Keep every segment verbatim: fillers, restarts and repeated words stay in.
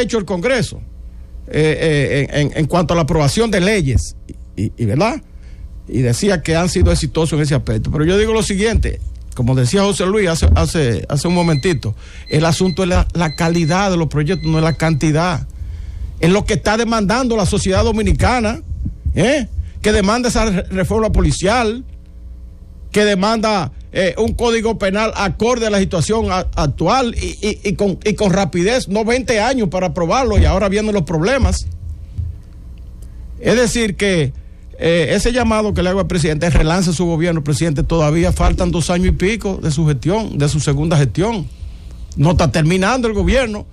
hecho el Congreso eh, eh, en, en cuanto a la aprobación de leyes, y, y verdad, y decía que han sido exitosos en ese aspecto. Pero yo digo lo siguiente, como decía José Luis hace, hace, hace un momentito, el asunto es la, la calidad de los proyectos, no es la cantidad. Es lo que está demandando la sociedad dominicana, ¿eh? Que demanda esa reforma policial, que demanda eh, un código penal acorde a la situación a, actual y, y, y, con, y con rapidez, no veinte años para aprobarlo y ahora vienen los problemas. Es decir que eh, ese llamado que le hago al presidente, relance su gobierno, presidente, todavía faltan dos años y pico de su gestión, de su segunda gestión. No está terminando el gobierno.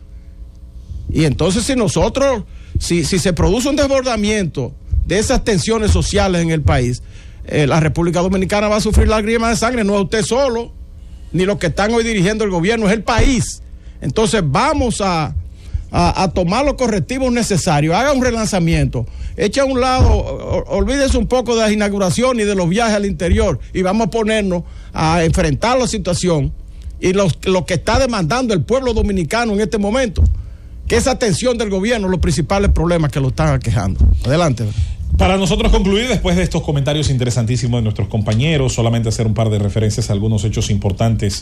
Y entonces si nosotros, si, si se produce un desbordamiento de esas tensiones sociales en el país, eh, la República Dominicana va a sufrir lágrimas de sangre, no es usted solo, ni los que están hoy dirigiendo el gobierno, es el país. Entonces vamos a, a, a tomar los correctivos necesarios, haga un relanzamiento, eche a un lado, o, olvídese un poco de las inauguraciones y de los viajes al interior, y vamos a ponernos a enfrentar la situación y lo, lo que está demandando el pueblo dominicano en este momento, que esa atención del gobierno, los principales problemas que lo están aquejando. Adelante. Para nosotros concluir, después de estos comentarios interesantísimos de nuestros compañeros, solamente hacer un par de referencias a algunos hechos importantes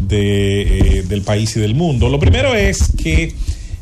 de, eh, del país y del mundo. Lo primero es que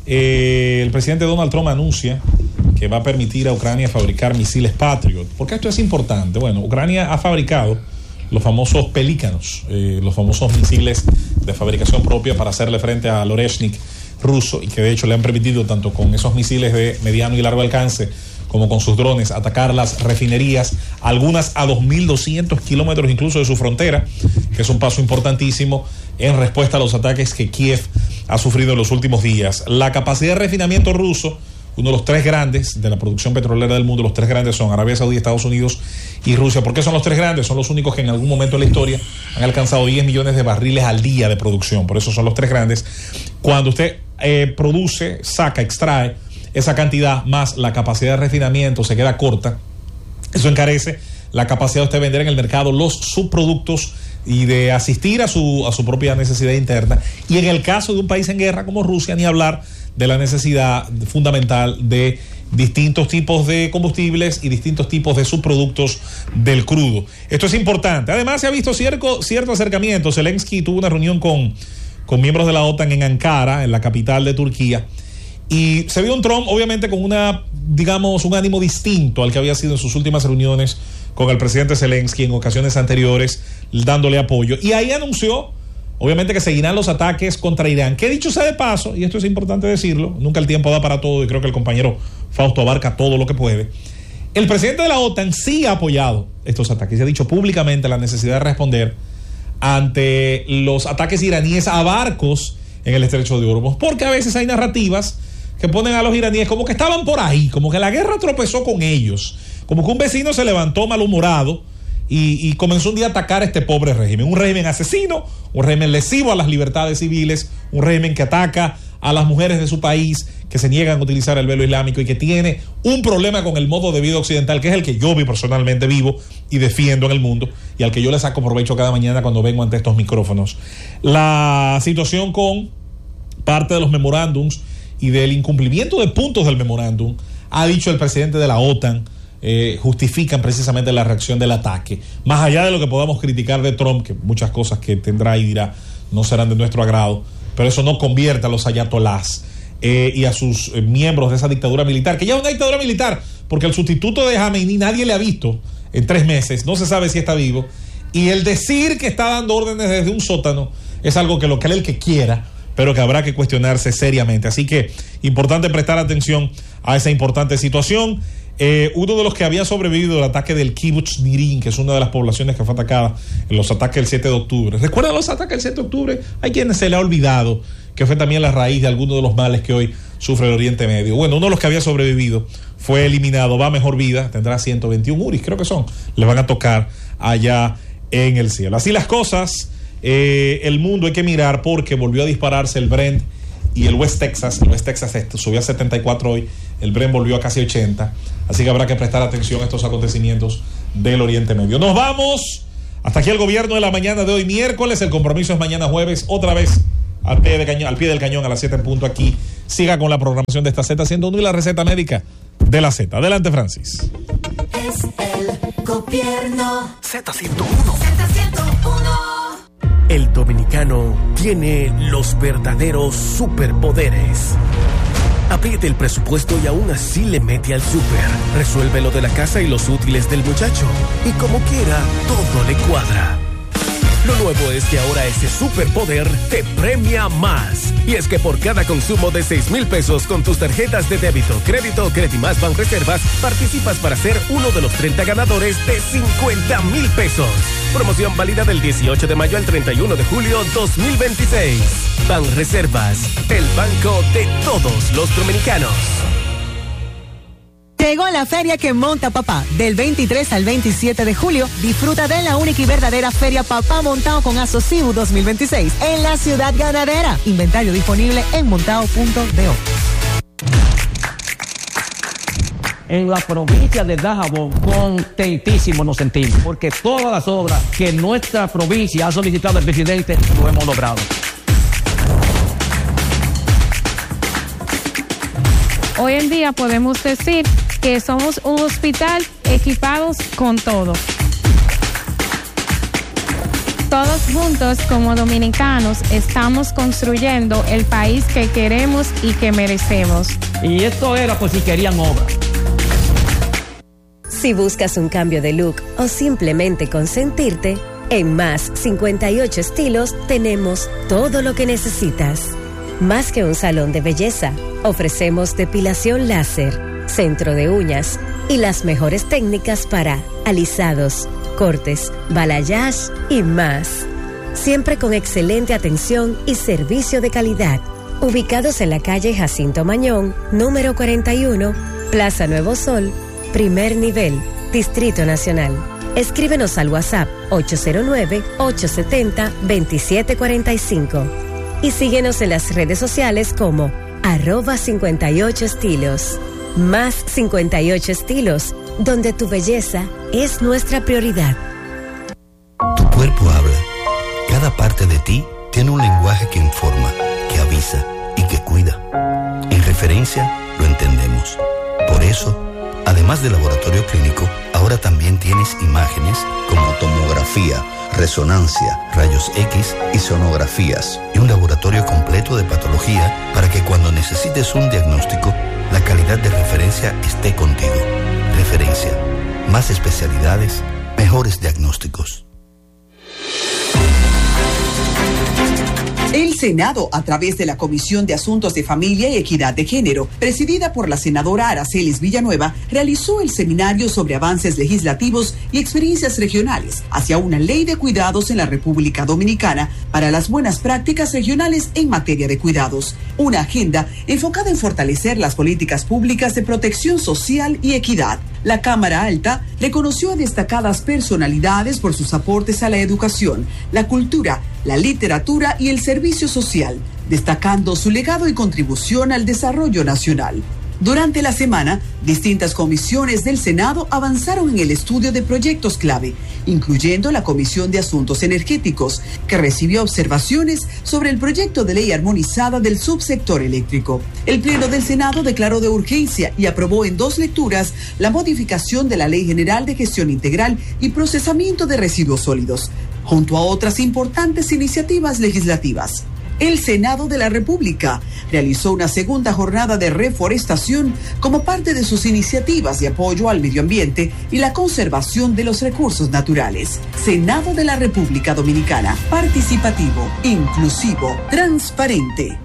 eh, el presidente Donald Trump anuncia que va a permitir a Ucrania fabricar misiles Patriot. ¿Por qué esto es importante? Bueno, Ucrania ha fabricado los famosos pelícanos, eh, los famosos misiles de fabricación propia para hacerle frente a Oreshnik ruso, y que de hecho le han permitido, tanto con esos misiles de mediano y largo alcance como con sus drones, atacar las refinerías, algunas a dos mil doscientos kilómetros incluso de su frontera, que es un paso importantísimo en respuesta a los ataques que Kiev ha sufrido en los últimos días. La capacidad de refinamiento ruso, uno de los tres grandes de la producción petrolera del mundo, los tres grandes son Arabia Saudí, Estados Unidos y Rusia. ¿Por qué son los tres grandes? Son los únicos que en algún momento de la historia han alcanzado diez millones de barriles al día de producción. Por eso son los tres grandes. Cuando usted eh, produce, saca, extrae esa cantidad más la capacidad de refinamiento se queda corta, eso encarece la capacidad de usted vender en el mercado los subproductos y de asistir a su, a su propia necesidad interna. Y en el caso de un país en guerra como Rusia, ni hablar de la necesidad fundamental de distintos tipos de combustibles y distintos tipos de subproductos del crudo. Esto es importante. Además, se ha visto cierto, cierto acercamiento. Zelensky tuvo una reunión con, con miembros de la OTAN en Ankara, en la capital de Turquía, y se vio un Trump, obviamente, con una, digamos, un ánimo distinto al que había sido en sus últimas reuniones con el presidente Zelensky en ocasiones anteriores, dándole apoyo. Y ahí anunció, obviamente, que seguirán los ataques contra Irán, que dicho sea de paso, y esto es importante decirlo, nunca el tiempo da para todo, y creo que el compañero Fausto abarca todo lo que puede. El presidente de la OTAN sí ha apoyado estos ataques y ha dicho públicamente la necesidad de responder ante los ataques iraníes a barcos en el estrecho de Hormuz, porque a veces hay narrativas que ponen a los iraníes como que estaban por ahí, como que la guerra tropezó con ellos, como que un vecino se levantó malhumorado y, y comenzó un día a atacar a este pobre régimen, un régimen asesino, un régimen lesivo a las libertades civiles, un régimen que ataca a las mujeres de su país, que se niegan a utilizar el velo islámico y que tiene un problema con el modo de vida occidental, que es el que yo personalmente vivo y defiendo en el mundo, y al que yo le saco provecho cada mañana cuando vengo ante estos micrófonos. La situación con parte de los memorándums y del incumplimiento de puntos del memorándum, ha dicho el presidente de la OTAN, eh, justifican precisamente la reacción del ataque. Más allá de lo que podamos criticar de Trump, que muchas cosas que tendrá y dirá no serán de nuestro agrado, pero eso no convierte a los ayatolás eh, y a sus eh, miembros de esa dictadura militar, que ya es una dictadura militar, porque el sustituto de Jamenei nadie le ha visto en tres meses, no se sabe si está vivo, y el decir que está dando órdenes desde un sótano es algo que lo cree el que quiera, pero que habrá que cuestionarse seriamente. Así que importante prestar atención a esa importante situación. Eh, uno de los que había sobrevivido al ataque del Kibbutz Nirin, que es una de las poblaciones que fue atacada en los ataques del siete de octubre. ¿Recuerdan los ataques del siete de octubre? Hay quienes se le ha olvidado que fue también la raíz de algunos de los males que hoy sufre el Oriente Medio. Bueno, uno de los que había sobrevivido fue eliminado, va a mejor vida, tendrá ciento veintiún uris, creo que son, le van a tocar allá en el cielo. Así las cosas. Eh, el mundo hay que mirar porque volvió a dispararse el Brent y el West Texas. El West Texas subió a setenta y cuatro hoy, el Brent volvió a casi ochenta, así que habrá que prestar atención a estos acontecimientos del Oriente Medio. Nos vamos, hasta aquí el gobierno de la mañana de hoy miércoles. El compromiso es mañana jueves, otra vez al pie, de cañón, al pie del cañón a las siete en punto aquí siga con la programación de esta Z ciento uno y la receta médica de la Z. Adelante, Francis. Es el gobierno. Z ciento uno. Z ciento uno. El dominicano tiene los verdaderos superpoderes. Apriete el presupuesto y aún así le mete al súper. Resuelve lo de la casa y los útiles del muchacho. Y como quiera, todo le cuadra. Lo nuevo es que ahora ese superpoder te premia más. Y es que por cada consumo de seis mil pesos con tus tarjetas de débito, crédito o Credimás Banreservas, participas para ser uno de los treinta ganadores de cincuenta mil pesos. Promoción válida del dieciocho de mayo al treinta y uno de julio dos mil veintiséis. Banreservas, el banco de todos los dominicanos. Llegó la feria que monta papá. Del veintitrés al veintisiete de julio, disfruta de la única y verdadera Feria Papá Montao con Asociu dos mil veintiséis en la Ciudad Ganadera. Inventario disponible en montao punto do. En la provincia de Dajabón, contentísimo nos sentimos, porque todas las obras que nuestra provincia ha solicitado al presidente, lo hemos logrado. Hoy en día podemos decir que somos un hospital equipados con todo. Todos juntos como dominicanos estamos construyendo el país que queremos y que merecemos. Y esto era por si querían obra. Si buscas un cambio de look o simplemente consentirte, en Más cincuenta y ocho Estilos tenemos todo lo que necesitas. Más que un salón de belleza, ofrecemos depilación láser, centro de uñas y las mejores técnicas para alisados, cortes, balayage y más. Siempre con excelente atención y servicio de calidad. Ubicados en la calle Jacinto Mañón, número cuarenta y uno, Plaza Nuevo Sol, primer nivel, Distrito Nacional. Escríbenos al WhatsApp ocho cero nueve, ocho siete cero, dos siete cuatro cinco y síguenos en las redes sociales como arroba cincuenta y ocho estilos. Más cincuenta y ocho Estilos, donde tu belleza es nuestra prioridad. Tu cuerpo habla. Cada parte de ti tiene un lenguaje que informa, que avisa y que cuida. En Referencia lo entendemos. Por eso, además del laboratorio clínico, ahora también tienes imágenes como tomografía, resonancia, rayos X y sonografías, y un laboratorio completo de patología para que cuando necesites un diagnóstico, la calidad de Referencia esté contigo. Referencia. Más especialidades, mejores diagnósticos. El Senado, a través de la Comisión de Asuntos de Familia y Equidad de Género, presidida por la senadora Aracelis Villanueva, realizó el seminario sobre avances legislativos y experiencias regionales hacia una ley de cuidados en la República Dominicana para las buenas prácticas regionales en materia de cuidados. Una agenda enfocada en fortalecer las políticas públicas de protección social y equidad. La Cámara Alta reconoció a destacadas personalidades por sus aportes a la educación, la cultura, la literatura y el servicio social, destacando su legado y contribución al desarrollo nacional. Durante la semana, distintas comisiones del Senado avanzaron en el estudio de proyectos clave, incluyendo la Comisión de Asuntos Energéticos, que recibió observaciones sobre el proyecto de ley armonizada del subsector eléctrico. El Pleno del Senado declaró de urgencia y aprobó en dos lecturas la modificación de la Ley General de Gestión Integral y Procesamiento de Residuos Sólidos, junto a otras importantes iniciativas legislativas. El Senado de la República realizó una segunda jornada de reforestación como parte de sus iniciativas de apoyo al medio ambiente y la conservación de los recursos naturales. Senado de la República Dominicana, participativo, inclusivo, transparente.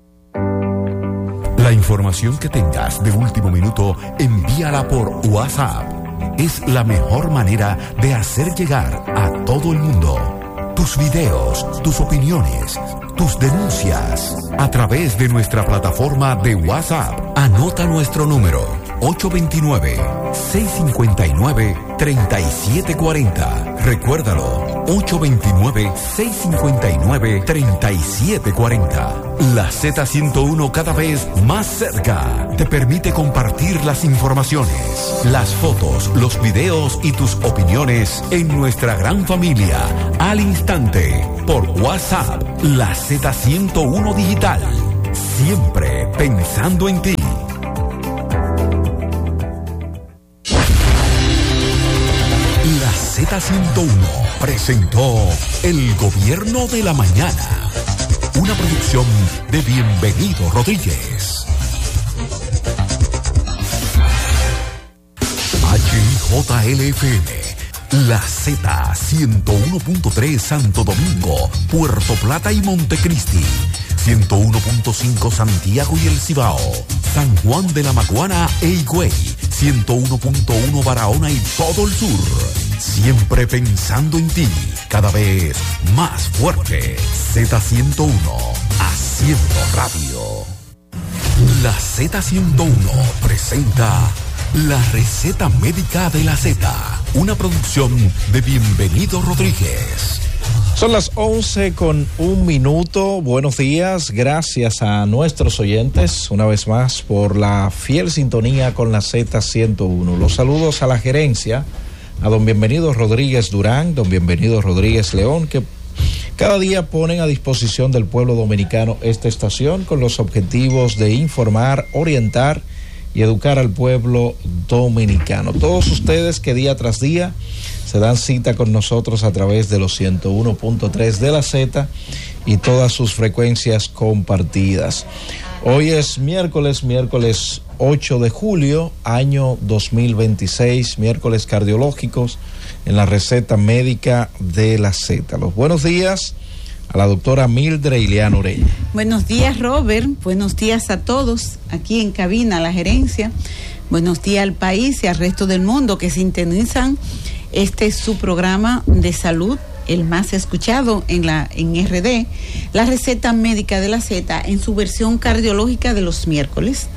La información que tengas de último minuto, envíala por WhatsApp. Es la mejor manera de hacer llegar a todo el mundo tus videos, tus opiniones, tus denuncias, a través de nuestra plataforma de WhatsApp. Anota nuestro número ocho dos nueve, seis cinco nueve, tres siete cuatro cero. Recuérdalo, ocho dos nueve, seis cinco nueve, tres siete cuatro cero. La Z ciento uno, cada vez más cerca, te permite compartir las informaciones, las fotos, los videos y tus opiniones en nuestra gran familia al instante por WhatsApp. La Z ciento uno Digital, siempre pensando en ti. La Z ciento uno presentó El Gobierno de la Mañana, una producción de Bienvenido Rodríguez. H I J L F M, La Z ciento uno punto tres Santo Domingo, Puerto Plata y Montecristi, ciento uno punto cinco Santiago y El Cibao, San Juan de la Maguana e Higüey, ciento uno punto uno Barahona y todo el sur. Siempre pensando en ti, cada vez más fuerte. Z ciento uno, haciendo radio. La Z ciento uno presenta La Receta Médica de la Z, una producción de Bienvenido Rodríguez. Son las once con un minuto. Buenos días. Gracias a nuestros oyentes una vez más por la fiel sintonía con la Z ciento uno. Los saludos a la gerencia, a don Bienvenido Rodríguez Durán, don Bienvenido Rodríguez León, que cada día ponen a disposición del pueblo dominicano esta estación con los objetivos de informar, orientar y educar al pueblo dominicano. Todos ustedes que día tras día se dan cita con nosotros a través de los ciento uno punto tres de la Z y todas sus frecuencias compartidas. Hoy es miércoles, miércoles ocho de julio, año dos mil veintiséis, miércoles cardiológicos en la receta médica de la Z. Los buenos días a la doctora Mildred Ileana Ureña. Buenos días, Robert. Buenos días a todos aquí en cabina, a la gerencia. Buenos días al país y al resto del mundo que sintonizan este es su programa de salud, el más escuchado en la en R D, la receta médica de la Z en su versión cardiológica de los miércoles.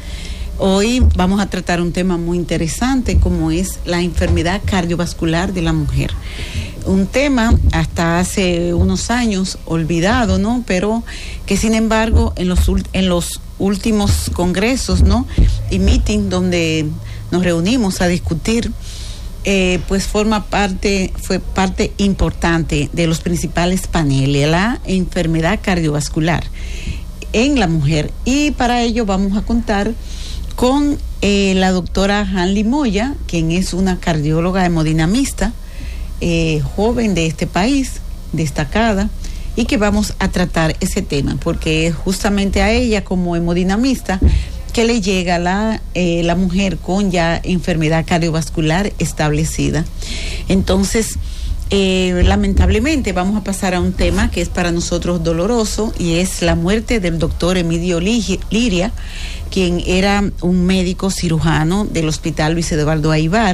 Hoy vamos a tratar un tema muy interesante como es la enfermedad cardiovascular de la mujer. Un tema hasta hace unos años olvidado, ¿no? Pero que sin embargo en los en los últimos congresos, ¿no? Y meeting donde nos reunimos a discutir, eh, pues forma parte, fue parte importante de los principales paneles, la enfermedad cardiovascular en la mujer. Y para ello vamos a contar con eh, la doctora Hanly Moya, quien es una cardióloga hemodinamista, eh, joven de este país, destacada, y que vamos a tratar ese tema, porque es justamente a ella como hemodinamista que le llega la, eh, la mujer con ya enfermedad cardiovascular establecida. Entonces, eh, lamentablemente vamos a pasar a un tema que es para nosotros doloroso, y es la muerte del doctor Emilio Liria, quien era un médico cirujano del Hospital Luis Eduardo Aibar,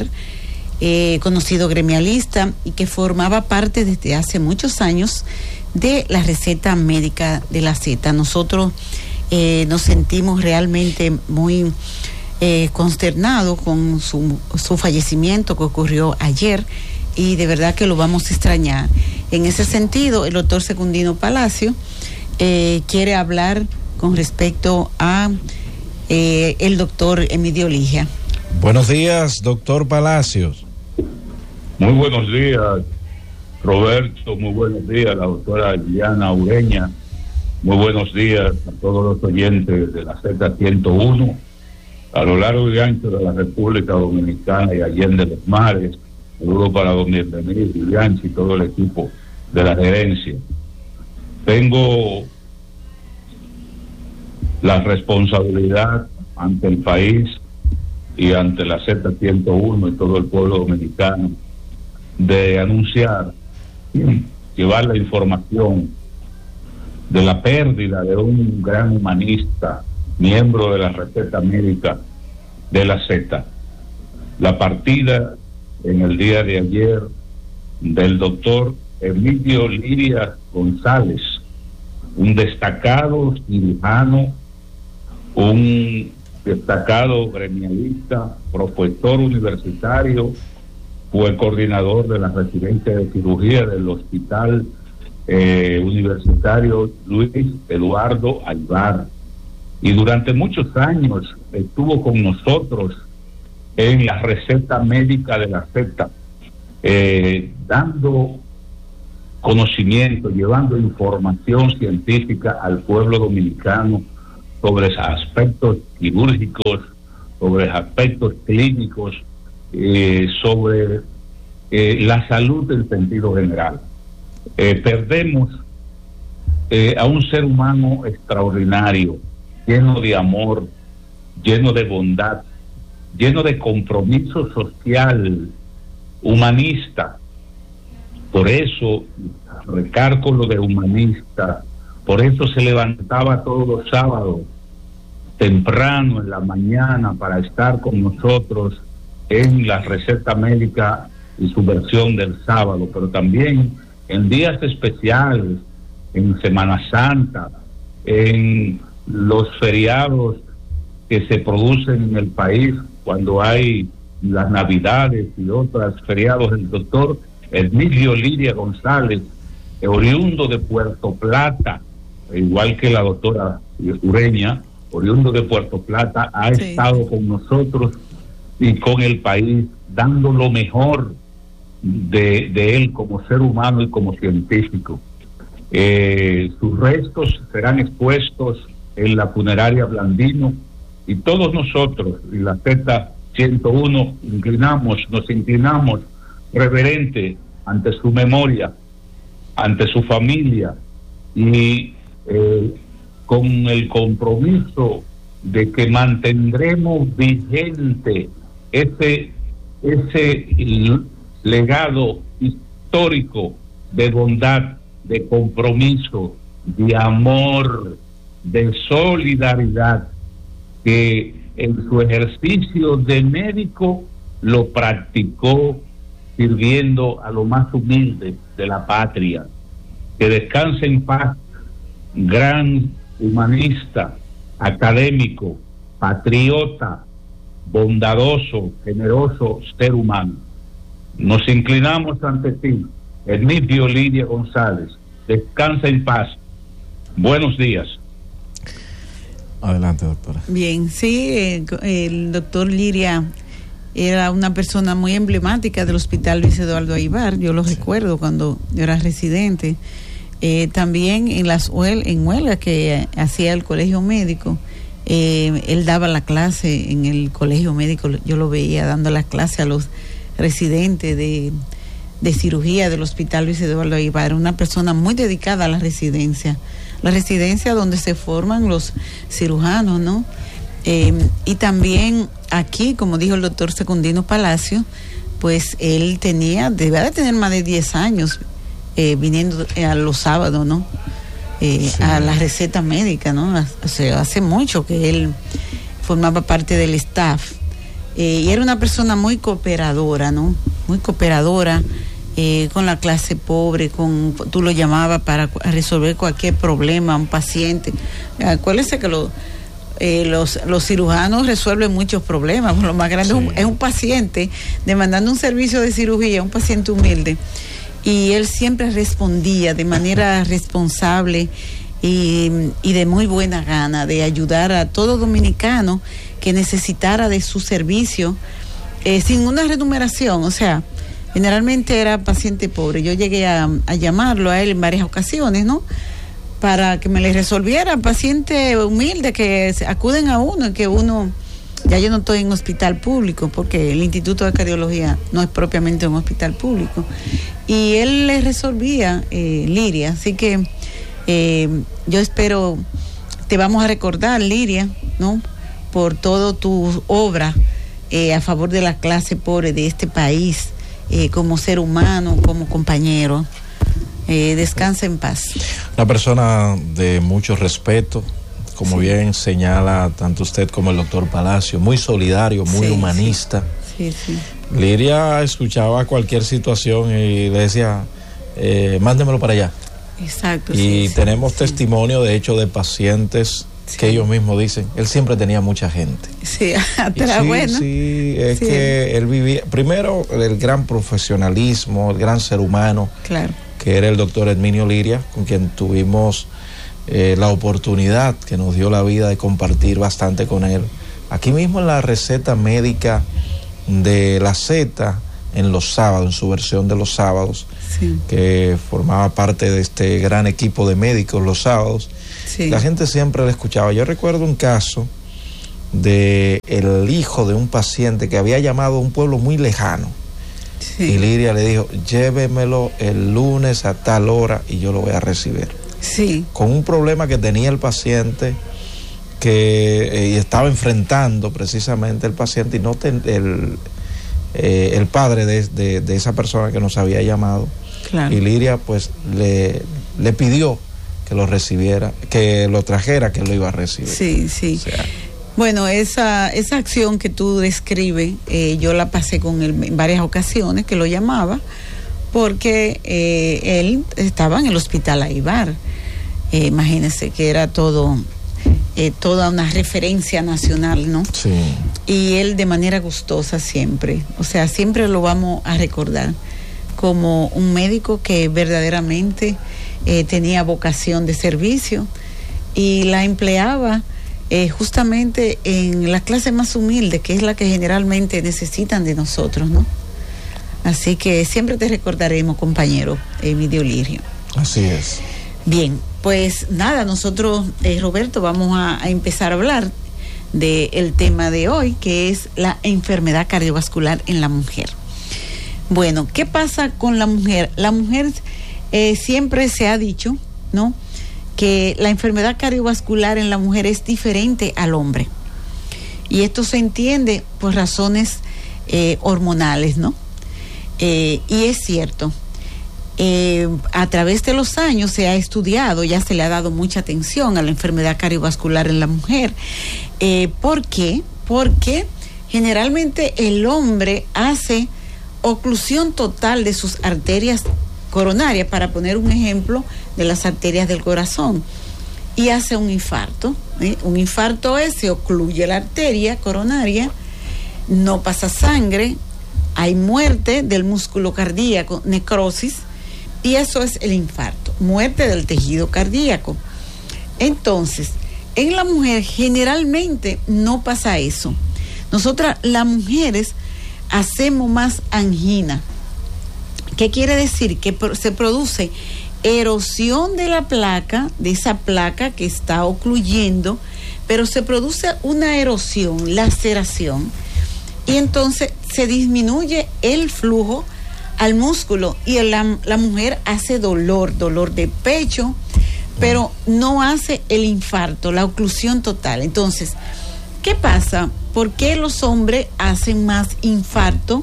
eh, conocido gremialista, y que formaba parte desde hace muchos años de la receta médica de la Z. Nosotros eh, nos sentimos realmente muy eh, consternados con su, su fallecimiento que ocurrió ayer, y de verdad que lo vamos a extrañar. En ese sentido, el doctor Secundino Palacio eh, quiere hablar con respecto a eh, el doctor Emilio Ligia. Buenos días, doctor Palacios. Muy buenos días, Roberto. Muy buenos días, la doctora Ileana Ureña. Muy buenos días a todos los oyentes de la Z ciento uno, a lo largo y ancho de la República Dominicana y allende los mares. Saludos para don Bienvenido Ileana y todo el equipo de la gerencia. Tengo la responsabilidad ante el país y ante la Z ciento uno y todo el pueblo dominicano de anunciar, llevar la información de la pérdida de un gran humanista, miembro de la receta médica de la Z. La partida en el día de ayer del doctor Emilio Liria González, un destacado cirujano, un destacado gremialista, profesor universitario, fue coordinador de la residencia de cirugía del Hospital eh, Universitario Luis Eduardo Aibar, y durante muchos años estuvo con nosotros en la receta médica de la Z, eh, dando conocimiento, llevando información científica al pueblo dominicano sobre aspectos quirúrgicos, sobre aspectos clínicos, eh, sobre eh, la salud en sentido general. Eh, perdemos eh, a un ser humano extraordinario, lleno de amor, lleno de bondad, lleno de compromiso social, humanista. Por eso recargo lo de humanista, por eso se levantaba todos los sábados temprano en la mañana para estar con nosotros en la receta médica y su versión del sábado, pero también en días especiales, en Semana Santa, en los feriados que se producen en el país, cuando hay las Navidades y otros feriados. El doctor Emilio Liria González, oriundo de Puerto Plata, igual que la doctora Ureña, oriundo de Puerto Plata, ha sí. estado con nosotros y con el país, dando lo mejor de, de él como ser humano y como científico. Eh, sus restos serán expuestos en la funeraria Blandino, y todos nosotros, y la Z ciento uno, inclinamos, nos inclinamos reverente ante su memoria, ante su familia, y eh, con el compromiso de que mantendremos vigente ese, ese legado histórico de bondad, de compromiso, de amor, de solidaridad, que en su ejercicio de médico lo practicó sirviendo a lo más humilde de la patria. Que descanse en paz, gran humanista, académico, patriota, bondadoso, generoso ser humano. Nos inclinamos ante ti, Emilio Liria González. Descansa en paz. Buenos días. Adelante, doctora. Bien, sí, eh, el doctor Liria era una persona muy emblemática del Hospital Luis Eduardo Aybar. Yo lo recuerdo cuando yo era residente. Eh, también en las huel en huelga que hacía el colegio médico, eh, él daba la clase en el colegio médico. Yo lo veía dando la clase a los residentes de, de cirugía del Hospital Luis Eduardo Aybar. Era una persona muy dedicada a la residencia, la residencia donde se forman los cirujanos, ¿no? Eh, y también aquí, como dijo el doctor Secundino Palacio, pues él tenía, debía de tener más de diez años eh, viniendo a los sábados, ¿no? Eh, sí. A la receta médica, ¿no? O sea, hace mucho que él formaba parte del staff. Eh, y era una persona muy cooperadora, ¿no? Muy cooperadora eh, con la clase pobre, con, tú lo llamabas para resolver cualquier problema a un paciente. Acuérdense que lo, eh, los, los cirujanos resuelven muchos problemas. Lo más grande sí. es, un, es un paciente demandando un servicio de cirugía, un paciente humilde. Y él siempre respondía de manera responsable y, y de muy buena gana de ayudar a todo dominicano que necesitara de su servicio eh, sin una remuneración. O sea, generalmente era paciente pobre. Yo llegué a, a llamarlo a él en varias ocasiones, ¿no? Para que me le resolviera, paciente humilde que acuden a uno, que uno, ya yo no estoy en hospital público, porque el Instituto de Cardiología no es propiamente un hospital público, y él le resolvía, eh, Liria, así que eh, yo espero, te vamos a recordar, Liria, ¿no? Por todo tu obra eh, a favor de la clase pobre de este país, eh, como ser humano, como compañero. Eh, descansa en paz. Una persona de mucho respeto, como sí. bien señala tanto usted como el doctor Palacio, muy solidario, muy sí, humanista. Sí, sí. Liria escuchaba cualquier situación y le decía, eh, mándemelo para allá. Exacto. Y sí, tenemos sí. testimonio, de hecho, de pacientes sí. que ellos mismos dicen, él siempre tenía mucha gente. Sí, atrás, sí, bueno. Sí, es sí. que él vivía, primero, el gran profesionalismo, el gran ser humano. Claro. Que era el doctor Herminio Liria, con quien tuvimos eh, la oportunidad, que nos dio la vida de compartir bastante con él. Aquí mismo en la receta médica de la Z, en los sábados, en su versión de los sábados, sí. que formaba parte de este gran equipo de médicos los sábados, Sí. La gente siempre le escuchaba. Yo recuerdo un caso de el hijo de un paciente que había llamado a un pueblo muy lejano. Sí. Y Liria le dijo, llévemelo el lunes a tal hora y yo lo voy a recibir. Sí. Con un problema que tenía el paciente, que eh, estaba enfrentando precisamente el paciente y no ten, el, eh, el padre de, de, de esa persona que nos había llamado. Claro. Y Liria pues le, le pidió que lo recibiera, que lo trajera, que lo iba a recibir. Sí, sí. O sea, bueno, esa, esa acción que tú describes, eh, yo la pasé con él en varias ocasiones, que lo llamaba, porque eh, él estaba en el hospital Aibar. Eh, imagínense que era todo, eh, toda una referencia nacional, ¿no? Sí. Y él de manera gustosa siempre, o sea, siempre lo vamos a recordar como un médico que verdaderamente eh, tenía vocación de servicio y la empleaba eh, justamente en la clase más humilde, que es la que generalmente necesitan de nosotros, ¿no? Así que siempre te recordaremos, compañero Emidio Lirio. Así es. Bien, pues nada, nosotros, eh, Roberto, vamos a, a empezar a hablar del tema de hoy, que es la enfermedad cardiovascular en la mujer. Bueno, ¿qué pasa con la mujer? La mujer eh, siempre se ha dicho, ¿no?, que la enfermedad cardiovascular en la mujer es diferente al hombre. Y esto se entiende por razones eh, hormonales, ¿no? Eh, y es cierto. Eh, a través de los años se ha estudiado, ya se le ha dado mucha atención a la enfermedad cardiovascular en la mujer. Eh, ¿Por qué? Porque generalmente el hombre hace oclusión total de sus arterias coronarias, para poner un ejemplo de las arterias del corazón, y hace un infarto. ¿eh? Un infarto es, se ocluye la arteria coronaria, no pasa sangre, hay muerte del músculo cardíaco, necrosis, y eso es el infarto, muerte del tejido cardíaco. Entonces, en la mujer generalmente no pasa eso. Nosotras, las mujeres, hacemos más angina. ¿Qué quiere decir? Que se produce erosión de la placa, de esa placa que está ocluyendo, pero se produce una erosión, laceración, y entonces se disminuye el flujo al músculo y la, la mujer hace dolor, dolor de pecho, pero no hace el infarto, la oclusión total. Entonces, ¿qué pasa? ¿Por qué los hombres hacen más infarto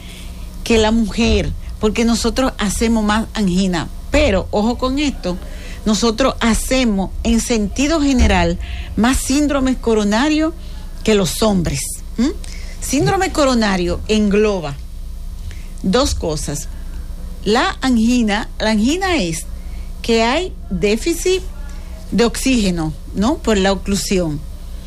que la mujer? Porque nosotros hacemos más angina, pero ojo con esto, nosotros hacemos en sentido general más síndromes coronarios que los hombres. ¿Mm? Síndrome coronario engloba dos cosas. La angina, la angina es que hay déficit de oxígeno, ¿no? Por la oclusión.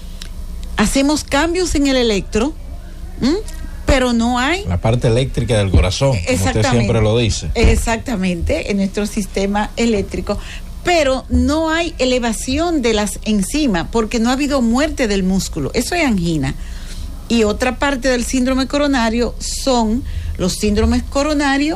Hacemos cambios en el electro, ¿m? pero no hay... La parte eléctrica del corazón, como usted siempre lo dice. Exactamente, en nuestro sistema eléctrico. Pero no hay elevación de las enzimas, porque no ha habido muerte del músculo. Eso es angina. Y otra parte del síndrome coronario son los síndromes coronarios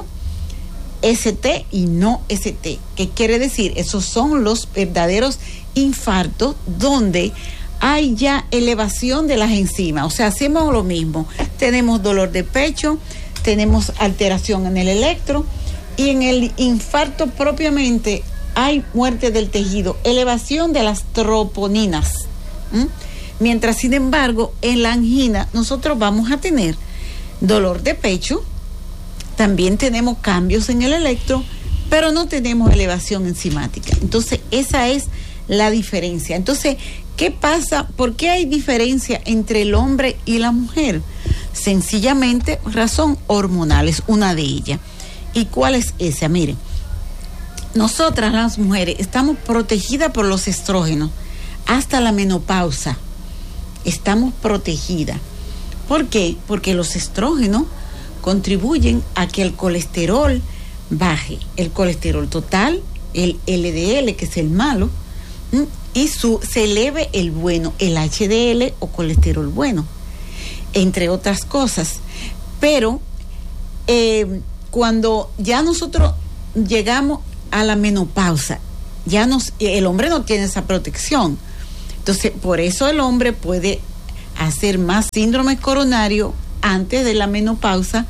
S T y no S T. ¿Qué quiere decir? Esos son los verdaderos infartos donde hay ya elevación de las enzimas. O sea, hacemos lo mismo. Tenemos dolor de pecho, tenemos alteración en el electro, y en el infarto propiamente hay muerte del tejido, elevación de las troponinas. ¿Mm? Mientras, sin embargo, en la angina nosotros vamos a tener dolor de pecho, también tenemos cambios en el electro, pero no tenemos elevación enzimática. Entonces, esa es la diferencia. Entonces, ¿qué pasa? ¿Por qué hay diferencia entre el hombre y la mujer? Sencillamente, razón hormonal es una de ellas. ¿Y cuál es esa? Miren, nosotras las mujeres estamos protegidas por los estrógenos hasta la menopausa. Estamos protegidas. ¿Por qué? Porque los estrógenos contribuyen a que el colesterol baje, el colesterol total, el L D L, que es el malo, ¿m? y su, se eleve el bueno, el H D L o colesterol bueno, entre otras cosas. Pero eh, cuando ya nosotros llegamos a la menopausa, ya nos, el hombre no tiene esa protección. Entonces, por eso el hombre puede hacer más síndrome coronario antes de la menopausa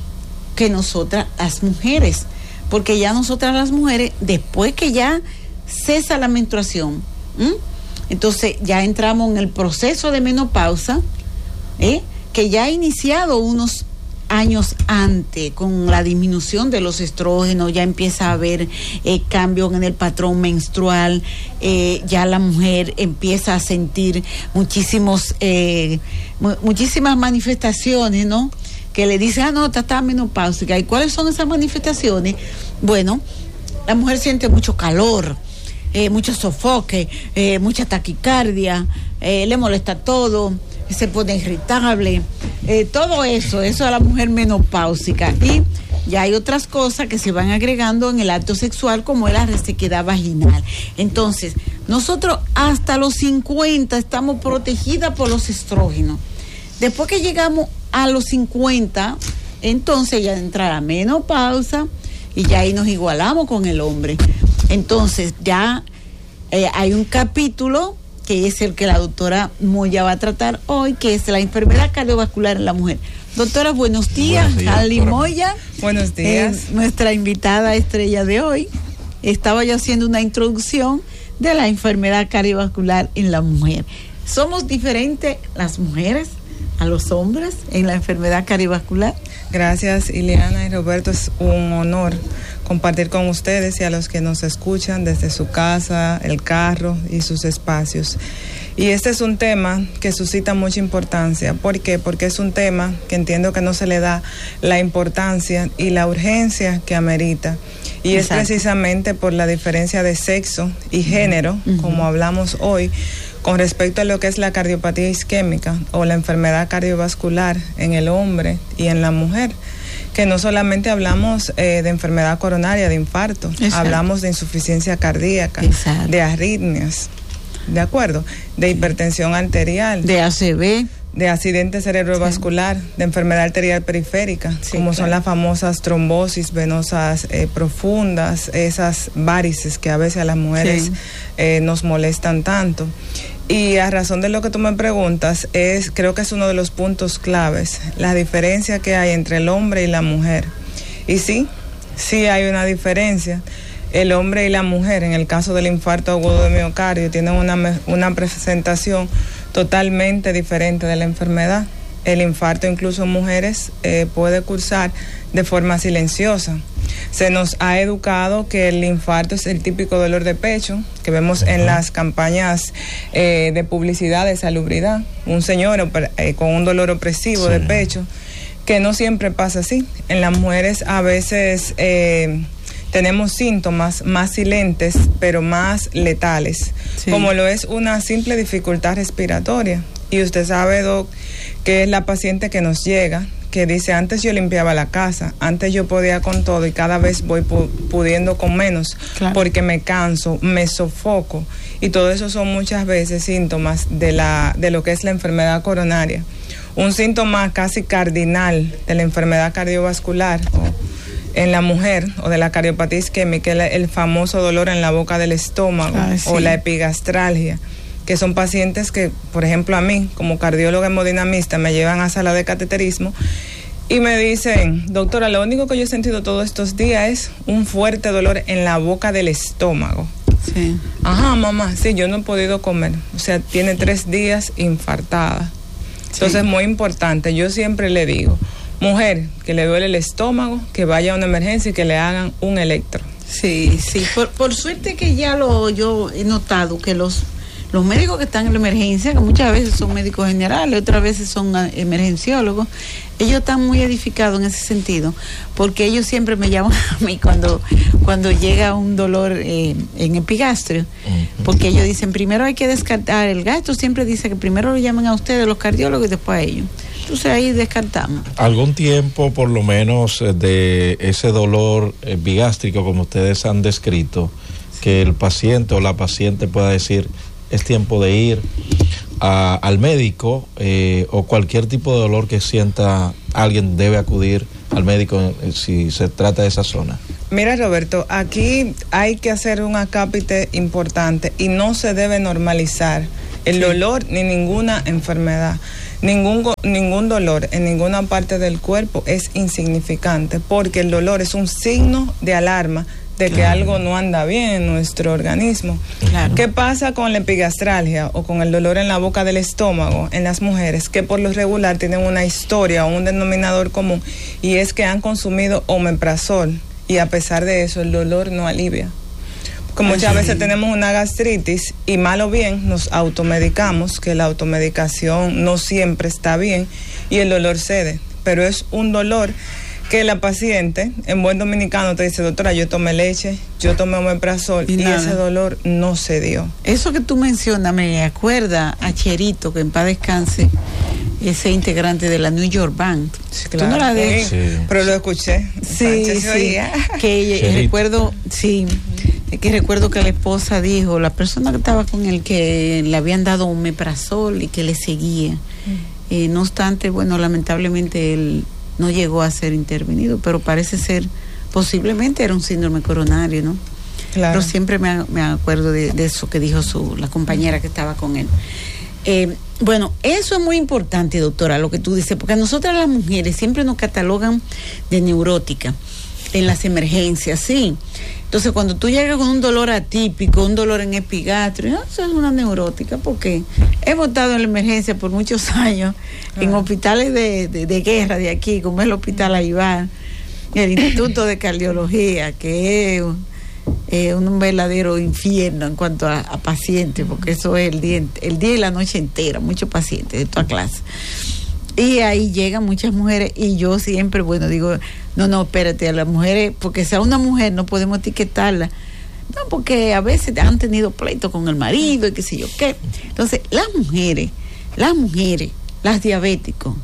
que nosotras las mujeres, porque ya nosotras las mujeres, después que ya cesa la menstruación, ¿m? entonces ya entramos en el proceso de menopausa, ¿eh? que ya ha iniciado unos años antes, con la disminución de los estrógenos, ya empieza a haber eh, cambios en el patrón menstrual, eh, ya la mujer empieza a sentir muchísimos, eh, mu- muchísimas manifestaciones, ¿no? Que le dicen, ah, no, está, está menopáusica. ¿Y cuáles son esas manifestaciones? Bueno, la mujer siente mucho calor, eh, mucho sofoque, eh, mucha taquicardia, eh, le molesta todo, se pone irritable, eh, todo eso, eso a la mujer menopáusica. Y ya hay otras cosas que se van agregando en el acto sexual, como es la resequedad vaginal. Entonces, nosotros hasta los cincuenta estamos protegidas por los estrógenos. Después que llegamos a los cincuenta, entonces ya entra la menopausa y ya ahí nos igualamos con el hombre. Entonces, ya eh, hay un capítulo que es el que la doctora Moya va a tratar hoy, que es la enfermedad cardiovascular en la mujer. Doctora, buenos días. Buenos días, Ali doctora. Moya. Buenos días. Eh, nuestra invitada estrella de hoy. Estaba yo haciendo una introducción de la enfermedad cardiovascular en la mujer. ¿Somos diferentes las mujeres a los hombres en la enfermedad cardiovascular? Gracias, Ileana y Roberto. Es un honor compartir con ustedes y a los que nos escuchan desde su casa, el carro y sus espacios. Y este es un tema que suscita mucha importancia. ¿Por qué? Porque es un tema que entiendo que no se le da la importancia y la urgencia que amerita. Y Exacto. es precisamente por la diferencia de sexo y género, uh-huh. como hablamos hoy, con respecto a lo que es la cardiopatía isquémica o la enfermedad cardiovascular en el hombre y en la mujer, que no solamente hablamos eh, de enfermedad coronaria, de infarto, Exacto. hablamos de insuficiencia cardíaca, Exacto. de arritmias, ¿de acuerdo? De hipertensión arterial, de A C V, de accidente cerebrovascular, sí. de enfermedad arterial periférica, sí, como claro. son las famosas trombosis venosas eh, profundas, esas varices que a veces a las mujeres sí. eh, nos molestan tanto. Y a razón de lo que tú me preguntas, es creo que es uno de los puntos claves, la diferencia que hay entre el hombre y la mujer. Y sí, sí hay una diferencia. El hombre y la mujer, en el caso del infarto agudo de miocardio, tienen una, una presentación totalmente diferente de la enfermedad. El infarto, incluso en mujeres, eh, puede cursar de forma silenciosa. Se nos ha educado que el infarto es el típico dolor de pecho que vemos en las campañas eh, de publicidad de salubridad. Un señor eh, con un dolor opresivo sí. de pecho, que no siempre pasa así. En las mujeres a veces eh, tenemos síntomas más silentes, pero más letales, sí. como lo es una simple dificultad respiratoria. Y usted sabe, Doc, que es la paciente que nos llega, que dice, antes yo limpiaba la casa, antes yo podía con todo y cada vez voy pu- pudiendo con menos, claro. porque me canso, me sofoco, y todo eso son muchas veces síntomas de la de lo que es la enfermedad coronaria. Un síntoma casi cardinal de la enfermedad cardiovascular o en la mujer o de la cardiopatía isquémica, el, el famoso dolor en la boca del estómago ah, sí. o la epigastralgia, que son pacientes que, por ejemplo, a mí, como cardióloga hemodinamista, me llevan a sala de cateterismo y me dicen, doctora, lo único que yo he sentido todos estos días es un fuerte dolor en la boca del estómago. Sí. Ajá, mamá, sí, yo no he podido comer. O sea, tiene tres días infartada. Entonces, es sí. muy importante. Yo siempre le digo, mujer que le duele el estómago, que vaya a una emergencia y que le hagan un electro. Sí, sí. Por, por suerte que ya lo yo he notado que los Los médicos que están en la emergencia, que muchas veces son médicos generales, otras veces son emergenciólogos, ellos están muy edificados en ese sentido, porque ellos siempre me llaman a mí cuando, cuando llega un dolor eh, en epigastrio, porque ellos dicen, primero hay que descartar, el gastro siempre dice que primero lo llaman a ustedes, los cardiólogos, y después a ellos. Entonces ahí descartamos. Algún tiempo, por lo menos, de ese dolor eh, bigástrico, como ustedes han descrito, sí. que el paciente o la paciente pueda decir, es tiempo de ir a, al médico eh, o cualquier tipo de dolor que sienta alguien debe acudir al médico eh, si se trata de esa zona. Mira, Roberto, aquí hay que hacer un acápite importante y no se debe normalizar el dolor ni ninguna enfermedad. Ningún, ningún dolor en ninguna parte del cuerpo es insignificante, porque el dolor es un signo de alarma de que claro. algo no anda bien en nuestro organismo. Claro. ¿Qué pasa con la epigastralgia o con el dolor en la boca del estómago en las mujeres? Que por lo regular tienen una historia o un denominador común, y es que han consumido omeprazol, y a pesar de eso el dolor no alivia. Porque muchas sí. veces tenemos una gastritis y mal o bien nos automedicamos, que la automedicación no siempre está bien y el dolor cede, pero es un dolor que la paciente, en buen dominicano, te dice, doctora, yo tomé leche, yo tomé omeprazol y, y ese dolor no cedió. Eso que tú mencionas me acuerda a Cherito, que en paz descanse, ese integrante de la New York Band. Sí, claro. ¿Tú no la de? Sí. Pero lo escuché. Sí, sí. sí. Que Cherito. recuerdo, sí, que recuerdo que la esposa dijo, la persona que estaba con él, que le habían dado omeprazol y que le seguía. Mm. Eh, no obstante, bueno, lamentablemente él no llegó a ser intervenido, pero parece ser, posiblemente era un síndrome coronario, ¿no? Claro. Pero siempre me, me acuerdo de, de eso que dijo su la compañera que estaba con él. Eh, bueno, eso es muy importante, doctora, lo que tú dices, porque a nosotras las mujeres siempre nos catalogan de neurótica en las emergencias, sí. Entonces, cuando tú llegas con un dolor atípico, un dolor en epigastrio, ¿no? Eso es una neurótica, porque hemos estado en la emergencia por muchos años, ah. en hospitales de, de, de guerra de aquí, como es el Hospital Aibar, el Instituto de Cardiología, que es eh, un verdadero infierno en cuanto a, a pacientes, porque eso es el día, el día y la noche entera, muchos pacientes de toda clase. Y ahí llegan muchas mujeres y yo siempre, bueno, digo, no, no, espérate, a las mujeres, porque sea una mujer no podemos etiquetarla, no, porque a veces han tenido pleito con el marido y qué sé yo qué. Entonces, las mujeres, las mujeres, las diabéticos,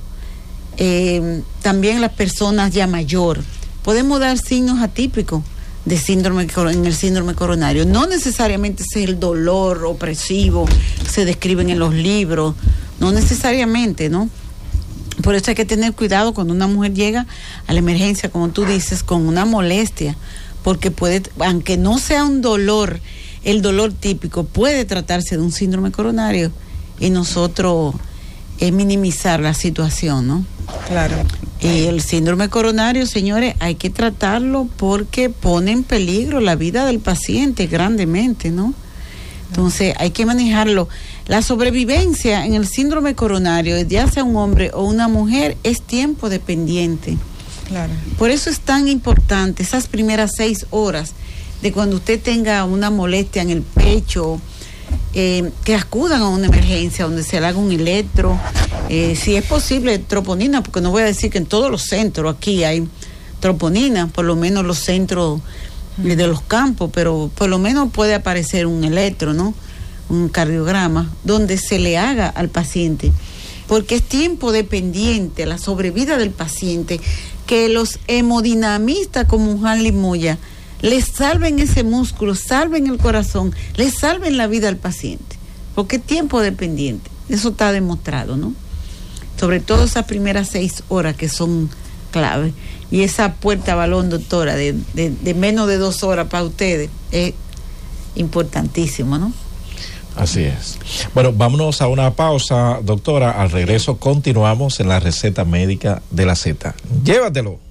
eh, también las personas ya mayor, podemos dar signos atípicos de síndrome en el síndrome coronario. No necesariamente es el dolor opresivo que se describen en los libros, no necesariamente, ¿no? Por eso hay que tener cuidado cuando una mujer llega a la emergencia, como tú dices, con una molestia, porque puede, aunque no sea un dolor, el dolor típico puede tratarse de un síndrome coronario y nosotros eh, minimizar la situación, ¿no? Claro. Y el síndrome coronario, señores, hay que tratarlo porque pone en peligro la vida del paciente grandemente, ¿no? Entonces hay que manejarlo. La sobrevivencia en el síndrome coronario, ya sea un hombre o una mujer, es tiempo dependiente. Claro. Por eso es tan importante esas primeras seis horas de cuando usted tenga una molestia en el pecho, eh, que acudan a una emergencia donde se le haga un electro, eh, si es posible troponina, porque no voy a decir que en todos los centros aquí hay troponina, por lo menos los centros de los campos, pero por lo menos puede aparecer un electro, ¿no? Un cardiograma, donde se le haga al paciente, porque es tiempo dependiente, la sobrevida del paciente, que los hemodinamistas como Hanley Moya le salven ese músculo, salven el corazón, le salven la vida al paciente, porque es tiempo dependiente, eso está demostrado, ¿no? Sobre todo esas primeras seis horas que son clave. Y esa puerta balón, doctora, de, de, de menos de dos horas para ustedes, es importantísimo, ¿no? Así es. Bueno, vámonos a una pausa, doctora. Al regreso continuamos en la receta médica de la Z. Llévatelo.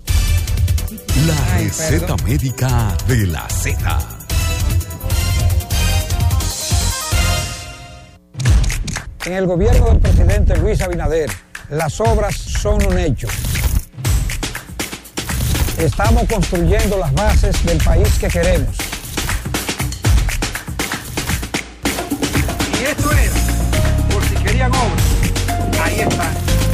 La Ay, receta perdón. médica de la Z. En el gobierno del presidente Luis Abinader, las obras son un hecho. Estamos construyendo las bases del país que queremos. Y esto es, por si querían obras, ahí está.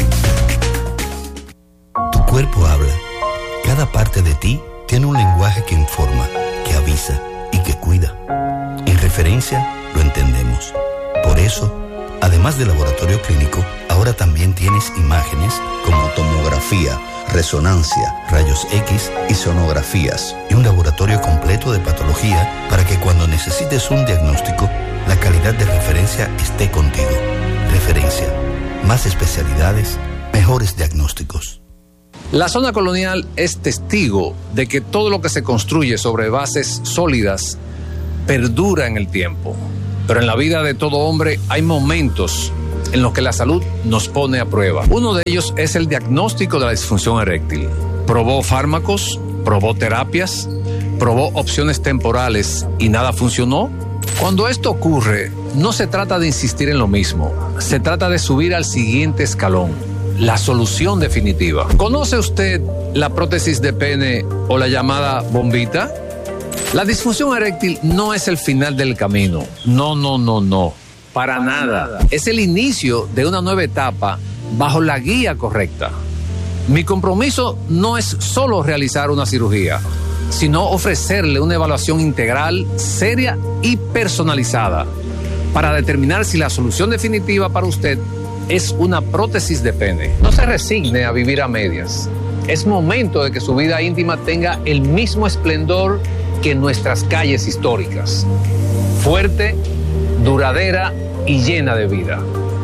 Tu cuerpo habla. Cada parte de ti tiene un lenguaje que informa, que avisa y que cuida. En referencia, lo entendemos. Por eso, además del laboratorio clínico, ahora también tienes imágenes como tomografía, resonancia, rayos X y sonografías, y un laboratorio completo de patología para que cuando necesites un diagnóstico, la calidad de referencia esté contigo. Referencia. Más especialidades, mejores diagnósticos. La zona colonial es testigo de que todo lo que se construye sobre bases sólidas perdura en el tiempo. Pero en la vida de todo hombre hay momentos en los que la salud nos pone a prueba. Uno de ellos es el diagnóstico de la disfunción eréctil. Probó fármacos, probó terapias, probó opciones temporales y nada funcionó. Cuando esto ocurre, no se trata de insistir en lo mismo, se trata de subir al siguiente escalón, la solución definitiva. ¿Conoce usted la prótesis de pene o la llamada bombita? La disfunción eréctil no es el final del camino. No, no, no, no. Para nada. Es el inicio de una nueva etapa bajo la guía correcta. Mi compromiso no es solo realizar una cirugía, sino ofrecerle una evaluación integral, seria y personalizada para determinar si la solución definitiva para usted es una prótesis de pene. No se resigne a vivir a medias. Es momento de que su vida íntima tenga el mismo esplendor que en nuestras calles históricas. Fuerte, duradera y llena de vida.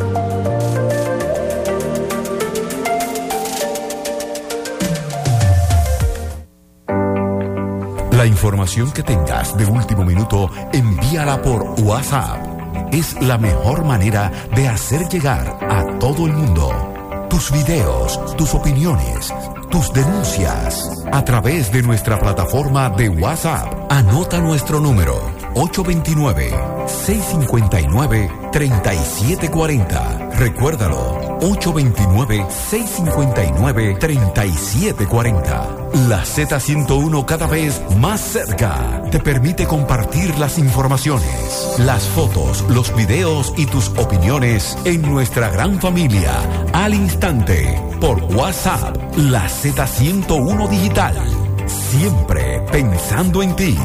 La información que tengas de último minuto, envíala por WhatsApp. Es la mejor manera de hacer llegar a todo el mundo tus videos, tus opiniones, tus denuncias a través de nuestra plataforma de WhatsApp. Anota nuestro número ocho dos nueve, seis cinco nueve, tres siete cuatro cero. Recuérdalo, ocho dos nueve, seis cinco nueve, tres siete cuatro cero. La Z ciento uno, cada vez más cerca, te permite compartir las informaciones, las fotos, los videos y tus opiniones en nuestra gran familia al instante por WhatsApp. La Z ciento uno Digital, siempre pensando en ti.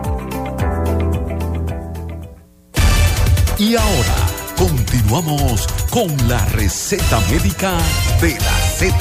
Y ahora continuamos con la receta médica de la Z.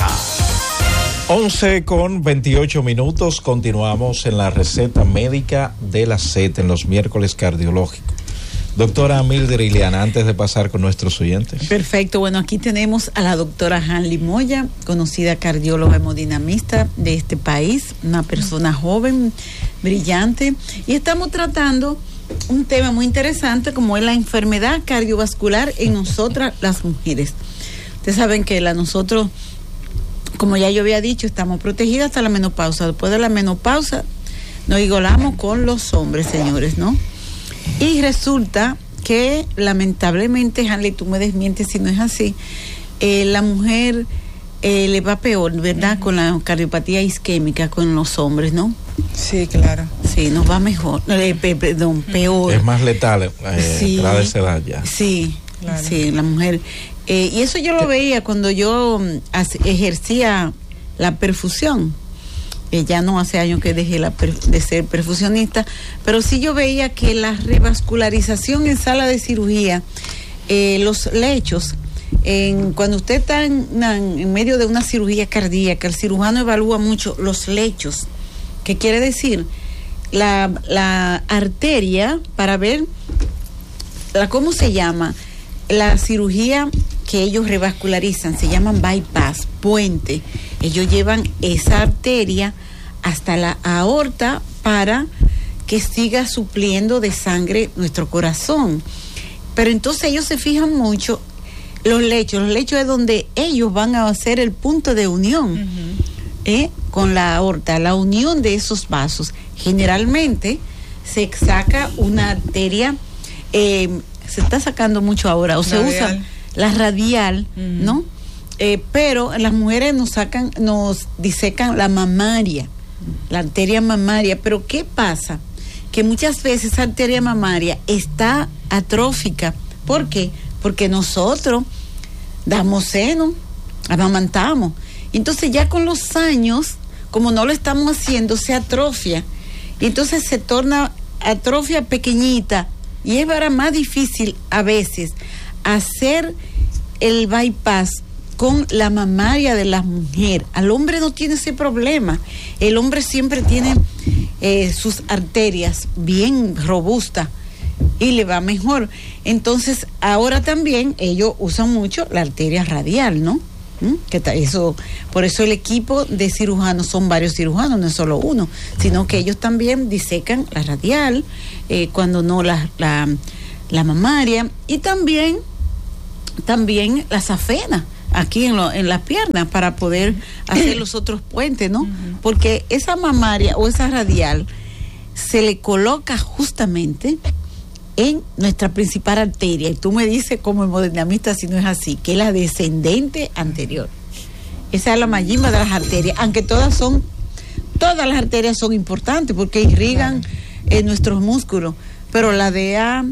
once con veintiocho minutos, continuamos en la receta médica de la Z en los miércoles cardiológicos. Doctora Mildred Iliana, antes de pasar con nuestros oyentes. Perfecto, bueno, aquí tenemos a la doctora Hanly Moya, conocida cardióloga hemodinamista de este país, una persona joven, brillante, y estamos tratando un tema muy interesante como es la enfermedad cardiovascular en nosotras las mujeres. Ustedes saben que la nosotros, como ya yo había dicho, estamos protegidas hasta la menopausa. Después de la menopausa nos igualamos con los hombres, señores, ¿no? Y resulta que lamentablemente, Hanley, tú me desmientes si no es así, eh, la mujer eh, le va peor, ¿verdad? Uh-huh. Con la cardiopatía isquémica con los hombres, ¿no? Sí, claro. Sí, nos va mejor, eh, pe, perdón, peor. Es más letal, eh, sí, entrada de esa edad ya. Sí, claro. Sí, la mujer. Eh, y eso yo lo veía cuando yo um, ejercía la perfusión. Eh, ya no hace años que dejé la per, de ser perfusionista, pero sí yo veía que la revascularización en sala de cirugía, eh, los lechos, en, cuando usted está en, en, en medio de una cirugía cardíaca, el cirujano evalúa mucho los lechos. ¿Qué quiere decir? La, la arteria, para ver la, ¿cómo se llama? La cirugía que ellos revascularizan, se llaman bypass, puente. Ellos llevan esa arteria hasta la aorta para que siga supliendo de sangre nuestro corazón. Pero entonces ellos se fijan mucho los lechos. Los lechos es donde ellos van a hacer el punto de unión. Uh-huh. ¿Eh? Con la aorta, la unión de esos vasos. Generalmente se saca una arteria, eh, se está sacando mucho ahora, o radial. Se usa la radial, uh-huh. ¿no? Eh, pero las mujeres nos sacan, nos disecan la mamaria, la arteria mamaria. Pero ¿qué pasa? Que muchas veces esa arteria mamaria está atrófica. ¿Por qué? Porque nosotros damos seno, amamantamos. Entonces ya con los años, como no lo estamos haciendo, se atrofia. Y entonces se torna atrofia pequeñita. Y es ahora más difícil a veces hacer el bypass con la mamaria de la mujer. Al hombre no tiene ese problema. El hombre siempre tiene eh, sus arterias bien robustas y le va mejor. Entonces ahora también ellos usan mucho la arteria radial, ¿no? ¿Mm? Que ta- eso, por eso el equipo de cirujanos son varios cirujanos, no es solo uno, sino que ellos también disecan la radial, eh, cuando no la, la, la mamaria, y también, también la safena aquí en, lo, en las piernas para poder hacer los otros puentes, ¿no? Uh-huh. Porque esa mamaria o esa radial se le coloca justamente en nuestra principal arteria, y tú me dices como hemodinamista si no es así, que es la descendente anterior. Esa es la mayimba de las arterias, aunque todas son, todas las arterias son importantes porque irrigan eh, nuestros músculos, pero la D A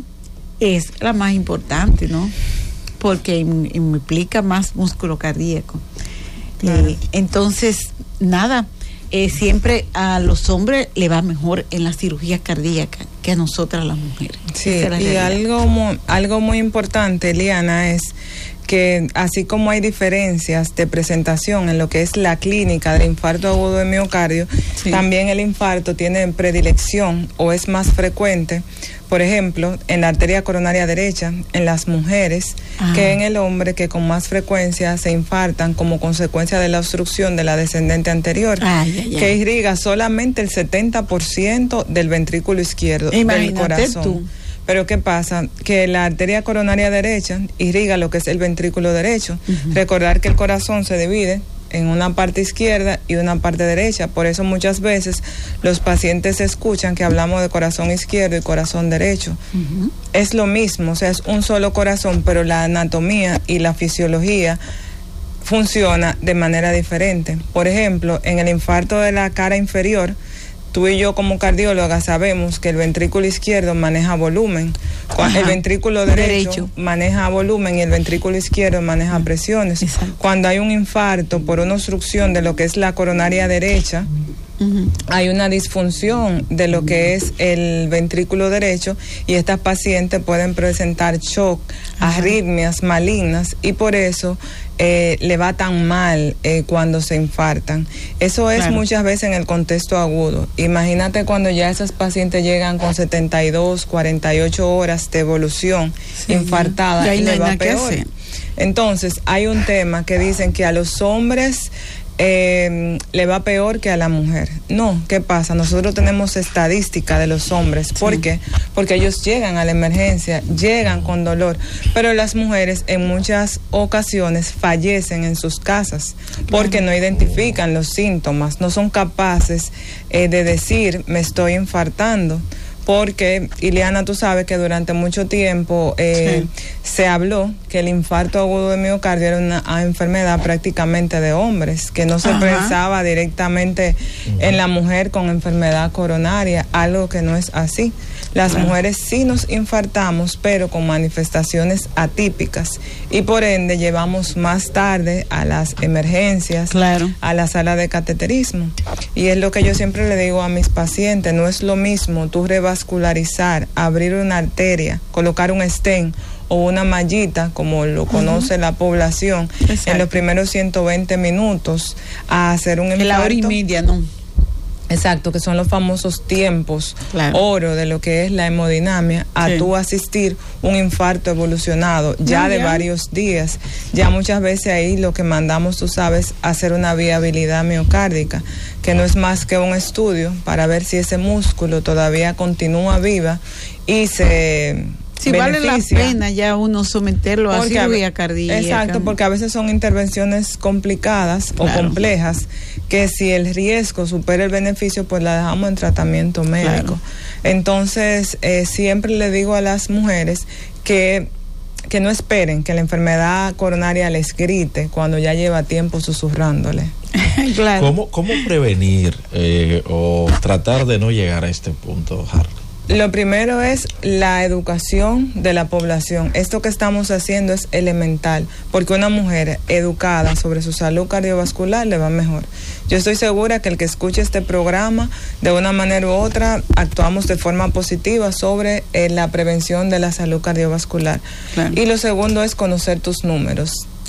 es la más importante, ¿no? Porque im- implica más músculo cardíaco. Claro. Eh, entonces, nada, eh, siempre a los hombres le va mejor en la cirugía cardíaca que a nosotras las mujeres. Sí, Esa es la y realidad. algo muy, algo muy importante, Eliana, es que así como hay diferencias de presentación en lo que es la clínica del infarto agudo de miocardio, sí, también el infarto tiene predilección o es más frecuente, por ejemplo, en la arteria coronaria derecha, en las mujeres, ah, que en el hombre, que con más frecuencia se infartan como consecuencia de la obstrucción de la descendente anterior, ay, ay, que ay. irriga solamente el setenta por ciento del ventrículo izquierdo. Imagínate del corazón. Tú. Pero ¿qué pasa? Que la arteria coronaria derecha irriga lo que es el ventrículo derecho. Uh-huh. Recordar que el corazón se divide en una parte izquierda y una parte derecha. Por eso muchas veces los pacientes escuchan que hablamos de corazón izquierdo y corazón derecho. Uh-huh. Es lo mismo, o sea, es un solo corazón, pero la anatomía y la fisiología funciona de manera diferente. Por ejemplo, en el infarto de la cara inferior, tú y yo como cardióloga sabemos que el ventrículo izquierdo maneja volumen, ajá, el ventrículo derecho, derecho maneja volumen y el ventrículo izquierdo maneja presiones. Exacto. Cuando hay un infarto por una obstrucción de lo que es la coronaria derecha, uh-huh, hay una disfunción de lo que es el ventrículo derecho y estas pacientes pueden presentar shock, ajá, arritmias malignas, y por eso Eh, le va tan mal eh, cuando se infartan. Eso es, claro, muchas veces en el contexto agudo. Imagínate cuando ya esas pacientes llegan con setenta y dos, cuarenta y ocho horas de evolución, sí, infartada, y, y le va peor. Entonces, hay un tema que dicen que a los hombres Eh, le va peor que a la mujer. No, ¿qué pasa? Nosotros tenemos estadística de los hombres. Sí. ¿Por qué? Porque ellos llegan a la emergencia, llegan con dolor, pero las mujeres en muchas ocasiones fallecen en sus casas porque no identifican los síntomas, no son capaces eh, de decir, me estoy infartando. Porque, Ileana, tú sabes que durante mucho tiempo eh, sí, se habló que el infarto agudo de miocardio era una enfermedad prácticamente de hombres, que no se, ajá, pensaba directamente, uh-huh, en la mujer con enfermedad coronaria, algo que no es así. Las, claro, mujeres sí nos infartamos, pero con manifestaciones atípicas, y por ende llevamos más tarde a las emergencias, claro, a la sala de cateterismo. Y es lo que yo siempre le digo a mis pacientes, no es lo mismo tú revascularizar, abrir una arteria, colocar un stent o una mallita, como lo conoce, uh-huh, la población, exacto, en los primeros ciento veinte minutos, a hacer un infarto. En la hora y media, ¿no? Exacto, que son los famosos tiempos, claro, oro de lo que es la hemodinamia, a sí, tú asistir un infarto evolucionado ya, ya de ya. varios días. Ya muchas veces ahí lo que mandamos, tú sabes, hacer una viabilidad miocárdica, que no es más que un estudio para ver si ese músculo todavía continúa viva y se... Si vale la pena ya uno someterlo a cirugía cardíaca. Exacto, porque a veces son intervenciones complicadas, claro, o complejas, que si el riesgo supera el beneficio, pues la dejamos en tratamiento médico. Claro. Entonces, eh, siempre le digo a las mujeres que que no esperen que la enfermedad coronaria les grite cuando ya lleva tiempo susurrándole. Claro. ¿Cómo, cómo prevenir eh, o tratar de no llegar a este punto, Harley? Lo primero es la educación de la población. Esto que estamos haciendo es elemental, porque una mujer educada sobre su salud cardiovascular le va mejor. Yo estoy segura que el que escuche este programa, de una manera u otra, actuamos de forma positiva sobre eh, la prevención de la salud cardiovascular. Claro. Y lo segundo es conocer tus números.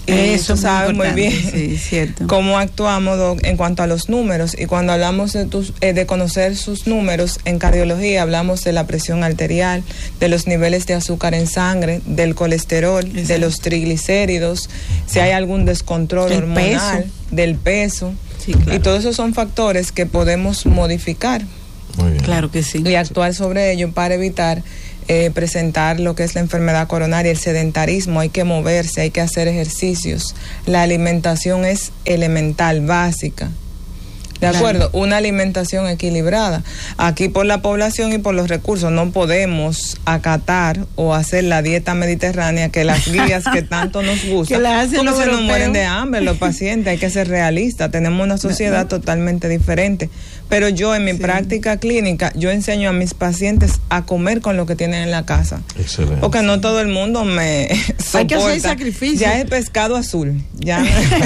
Y Eso tú sabes muy bien sí, cierto. cómo actuamos do, en cuanto a los números. Y cuando hablamos de, tus, eh, de conocer sus números en cardiología, hablamos de la presión arterial, de los niveles de azúcar en sangre, del colesterol, exacto, de los triglicéridos, si hay algún descontrol el hormonal, peso. del peso. Sí, claro. Y todos esos son factores que podemos modificar. Muy bien. Claro que sí. Y actuar sobre ello para evitar eh, presentar lo que es la enfermedad coronaria, el sedentarismo. Hay que moverse, hay que hacer ejercicios. La alimentación es elemental, básica. ¿De acuerdo? Claro. Una alimentación equilibrada. Aquí por la población y por los recursos no podemos acatar o hacer la dieta mediterránea, que las guías que tanto nos gustan, que la hacen porque los se nos europeos. mueren de hambre los pacientes. Hay que ser realistas. Tenemos una sociedad no, no. totalmente diferente. Pero yo en mi sí. práctica clínica, yo enseño a mis pacientes a comer con lo que tienen en la casa. Excelente. Porque no todo el mundo me soporta. Hay que hacer sacrificio. Ya es pescado azul. Ya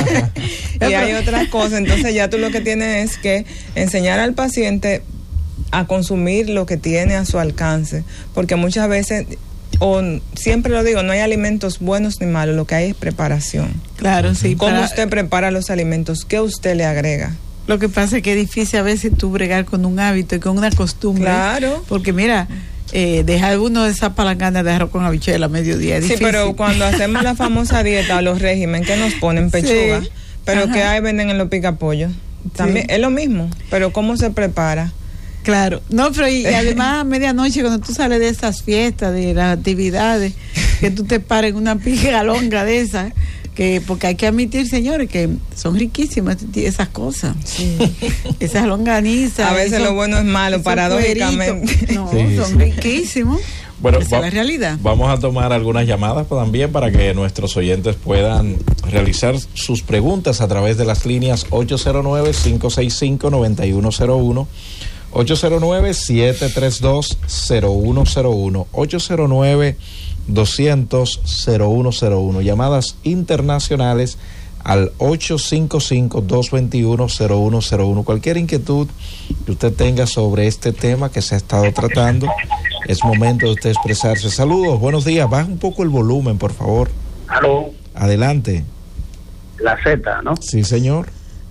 y hay otras cosas. Entonces ya tú lo que tienes es que enseñar al paciente a consumir lo que tiene a su alcance. Porque muchas veces, o siempre lo digo, no hay alimentos buenos ni malos, lo que hay es preparación. Claro, sí. ¿Cómo para... usted prepara los alimentos? ¿Qué usted le agrega? Lo que pasa es que es difícil a veces tú bregar con un hábito y con una costumbre. Claro. Porque mira, eh, dejar uno de esas palanganas de arroz con habichuela a mediodía es sí, difícil. pero cuando hacemos la famosa dieta o los regímenes que nos ponen pechuga, sí. pero que hay venden en los picapollos, también sí. es lo mismo, pero ¿cómo se prepara? Claro, no, pero y, y además a medianoche cuando tú sales de esas fiestas, de las actividades, que tú te pares en una pica longa de esas, que porque hay que admitir, señores, que son riquísimas esas cosas, sí. esas longanizas. A veces esos, lo bueno es malo, paradójicamente. No, sí, son sí. riquísimos. Bueno, esa va, es la realidad. Vamos a tomar algunas llamadas también para que nuestros oyentes puedan realizar sus preguntas a través de las líneas ocho cero nueve, cinco seis cinco, nueve uno cero uno, ocho cero nueve, siete tres dos, cero uno cero uno, ocho cero nueve, doscientos, cero uno cero uno. Llamadas internacionales al ocho cinco cinco, dos dos uno, cero uno cero uno. Cualquier inquietud que usted tenga sobre este tema que se ha estado tratando, es momento de usted expresarse. Saludos, buenos días. Baja un poco el volumen, por favor. Aló. Adelante. La Z, ¿no? Sí, señor.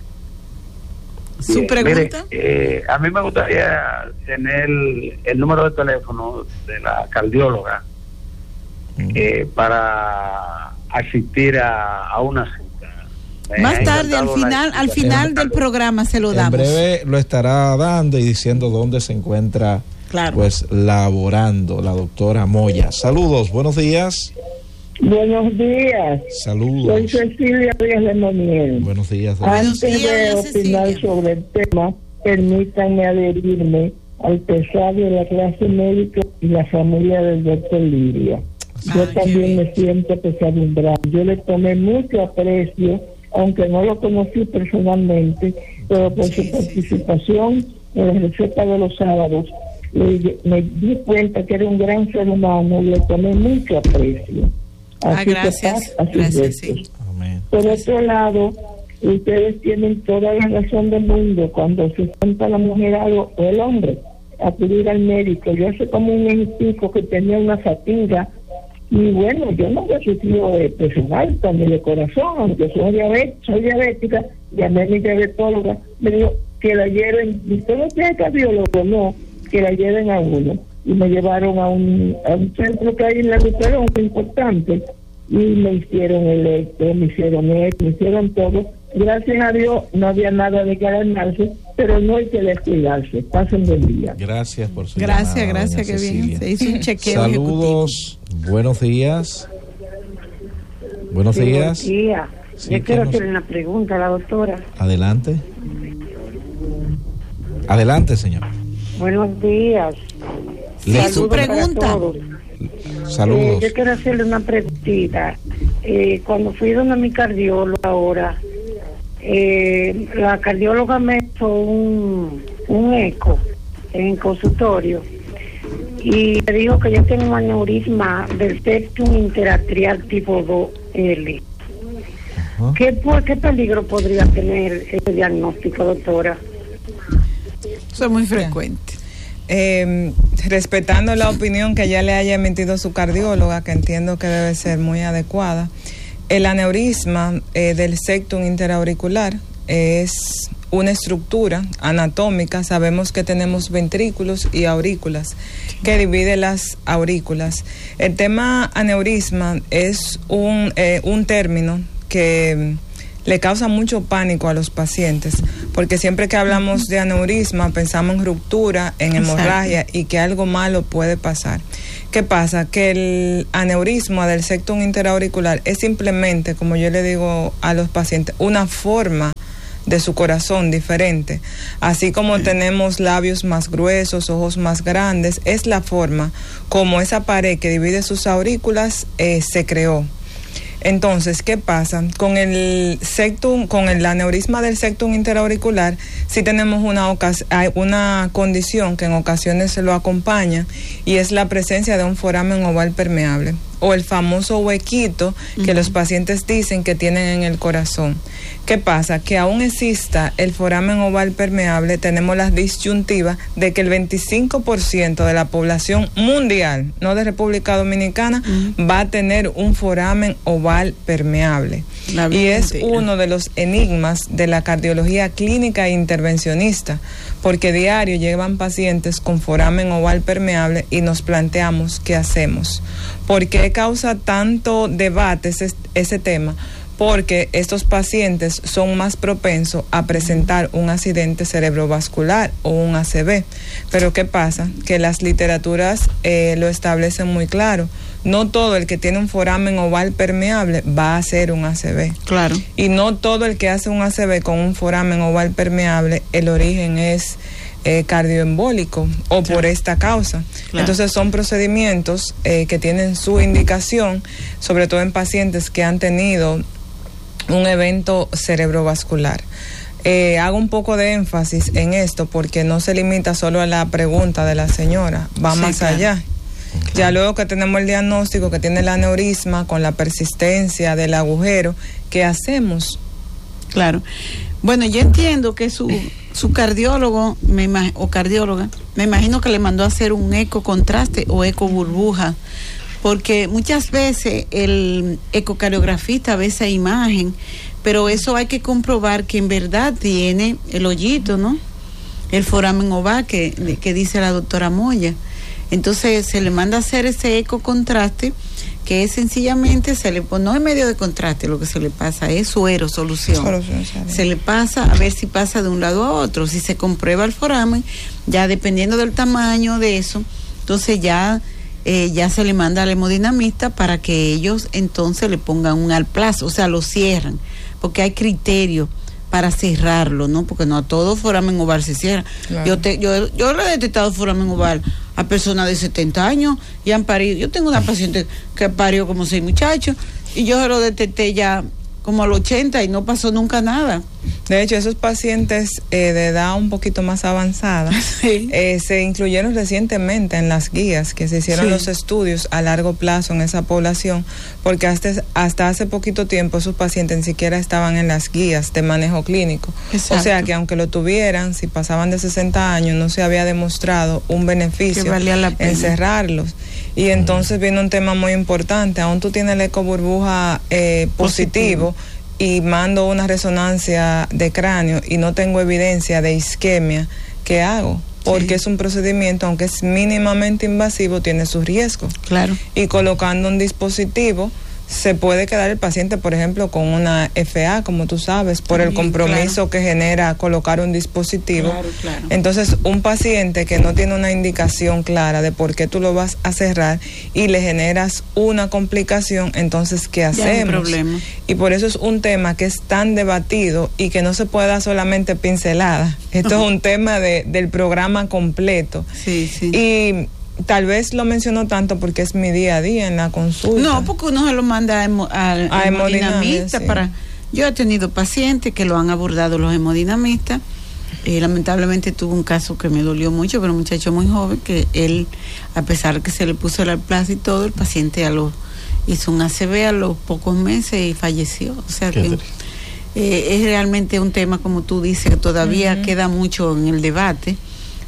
Su Bien, pregunta. Mire, eh, a mí me gustaría tener el número de teléfono de la cardióloga mm. eh, para asistir a, a una cita. Me Más tarde, al final, al final del programa se lo damos. En breve lo estará dando y diciendo dónde se encuentra, claro, pues laborando la doctora Moya. Saludos, buenos días. Buenos días. Saludos. Soy Cecilia Díaz de Moniel. Buenos días. Antes Buenos días, de opinar Cecilia. sobre el tema, permítanme adherirme al pesar de la clase médica y la familia del doctor Liria. Yo Ah, también me siento pesadumbrada. Yo le tomé mucho aprecio, aunque no lo conocí personalmente, pero por Sí, su sí, participación en la receta de los sábados, le- me di cuenta que era un gran ser humano y le tomé mucho aprecio. Ah, Así que gracias, paz a sus gracias, restos. sí. Amén. Por otro lado, ustedes tienen toda la razón del mundo cuando se sienta la mujer algo, o el hombre, acudir al médico. Yo hace como un mes y pico que tenía una fatiga, y bueno, yo no he sufrido de presión alta ni de corazón, aunque soy, diabet soy diabética. Llamé a mi diabetóloga, me dijo que la lleven, usted no tiene cardiólogo, no, que la lleven a uno. Y me llevaron a un, a un centro que hay en la Luperón, que es importante, y me hicieron electro, me hicieron esto, me hicieron todo. Gracias a Dios no había nada de que alarmarse, pero no hay que descuidarse. Pasen buen día. Gracias por su Gracias, llamada, gracias, doña que bien. Cecilia. Se hizo un chequeo Saludos, buenos días. Buenos Sí, días. buen día. Sí, Yo ¿qué quiero nos- hacerle una pregunta a la doctora. Adelante. Adelante, señor. Buenos días. Le- Sí, su para pregunta. todos. Saludos. Eh, yo quiero hacerle una preguntita. Eh, cuando fui donde mi cardióloga ahora, eh, la cardióloga me hizo un, un eco en consultorio y me dijo que yo tengo un aneurisma del septum interatrial tipo dos L. Ajá. ¿Qué, pu- ¿Qué peligro podría tener ese diagnóstico, doctora? Eso es muy frecuente. Eh, respetando la opinión que ya le haya emitido su cardióloga, que entiendo que debe ser muy adecuada, El aneurisma eh, del septum interauricular es una estructura anatómica. Sabemos que tenemos ventrículos y aurículas, que divide las aurículas. El tema aneurisma es un, eh, un término que le causa mucho pánico a los pacientes, porque siempre que hablamos de aneurisma pensamos en ruptura, en hemorragia. Exacto. Y que algo malo puede pasar. ¿Qué pasa? Que el aneurisma del septum interauricular es simplemente, como yo le digo a los pacientes, una forma de su corazón diferente. Así como tenemos labios más gruesos, ojos más grandes, es la forma como esa pared que divide sus aurículas eh, se creó. Entonces, ¿qué pasa? Con el septum, con el aneurisma del septum interauricular, sí tenemos una, una condición que en ocasiones se lo acompaña, y es la presencia de un foramen oval permeable, o el famoso huequito que uh-huh. los pacientes dicen que tienen en el corazón. ¿Qué pasa? Que aún exista el foramen oval permeable, tenemos la disyuntiva de que el veinticinco por ciento de la población mundial, no de República Dominicana, uh-huh. va a tener un foramen oval permeable. Y es uno de los enigmas de la cardiología clínica e intervencionista, porque diario llevan pacientes con foramen oval permeable y nos planteamos qué hacemos. ¿Por qué causa tanto debate ese, ese tema? Porque estos pacientes son más propensos a presentar un accidente cerebrovascular o un A C V. Pero ¿qué pasa? Que las literaturas eh, lo establecen muy claro. No todo el que tiene un foramen oval permeable va a hacer un A C V. Claro. Y no todo el que hace un A C V con un foramen oval permeable, el origen es eh, cardioembólico o claro. por esta causa. Claro. Entonces son procedimientos eh, que tienen su indicación, sobre todo en pacientes que han tenido un evento cerebrovascular. Eh, hago un poco de énfasis en esto porque no se limita solo a la pregunta de la señora, va sí, más claro. allá. Claro. Ya luego que tenemos el diagnóstico que tiene el aneurisma con la persistencia del agujero, ¿qué hacemos? Claro. Bueno, yo entiendo que su, su cardiólogo me imag- o cardióloga, me imagino que le mandó a hacer un eco contraste o eco burbuja, porque muchas veces el ecocardiografista ve esa imagen, pero eso hay que comprobar que en verdad tiene el hoyito, ¿no? El foramen oval que, que dice la doctora Moya. Entonces se le manda a hacer ese eco contraste, que es sencillamente, se le pone, no es medio de contraste, lo que se le pasa es suero, solución. solución se le pasa a ver si pasa de un lado a otro. Si se comprueba el foramen, ya dependiendo del tamaño de eso, entonces ya... Eh, ya se le manda al hemodinamista para que ellos entonces le pongan un alplazo, o sea, lo cierran, porque hay criterios para cerrarlo, ¿no? Porque no a todo foramen oval se cierra. Claro. Yo, te, yo, yo le he detectado foramen oval a personas de setenta años y han parido. Yo tengo una paciente que parió como seis muchachos y yo se lo detecté ya como a los ochenta y no pasó nunca nada. De hecho, esos pacientes eh, de edad un poquito más avanzada sí. eh, se incluyeron recientemente en las guías que se hicieron sí. los estudios a largo plazo en esa población, porque hasta, hasta hace poquito tiempo esos pacientes ni siquiera estaban en las guías de manejo clínico. Exacto. O sea que aunque lo tuvieran, si pasaban de sesenta años, no se había demostrado un beneficio en cerrarlos. Y entonces viene un tema muy importante, aún tú tienes el eco burbuja eh, positivo, positivo y mando una resonancia de cráneo y no tengo evidencia de isquemia, ¿qué hago? Porque sí. es un procedimiento, aunque es mínimamente invasivo, tiene sus riesgos. Claro. Y colocando un dispositivo, se puede quedar el paciente, por ejemplo, con una F A, como tú sabes, por el compromiso claro. que genera colocar un dispositivo. Claro, claro. Entonces, un paciente que no tiene una indicación clara de por qué tú lo vas a cerrar y le generas una complicación, entonces, ¿qué hacemos? Ya hay problema. Y por eso es un tema que es tan debatido y que no se puede dar solamente pincelada. Esto es un tema de, del programa completo. Sí, sí. Y tal vez lo menciono tanto porque es mi día a día en la consulta. No, porque uno se lo manda a, hemo, a, a, a hemodinamista. Sí. Para, yo he tenido pacientes que lo han abordado los hemodinamistas. Eh, lamentablemente tuve un caso que me dolió mucho, pero un muchacho muy joven, que él, a pesar que se le puso el alplazo y todo, el paciente a lo, hizo un A C V a los pocos meses y falleció. O sea Qué que eh, es realmente un tema, como tú dices, que todavía uh-huh. queda mucho en el debate,